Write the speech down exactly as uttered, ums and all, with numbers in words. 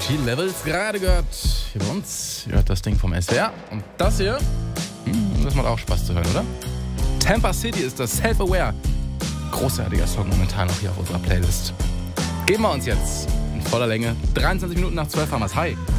T-Levels gerade gehört. Hier bei uns. Ihr hört das Ding vom S W R. Und das hier, das macht auch Spaß zu hören, oder? Tampa City ist das Self-Aware. Großartiger Song momentan auch hier auf unserer Playlist. Geben wir uns jetzt in voller Länge. dreiundzwanzig Minuten nach zwölf haben wir es. Hi.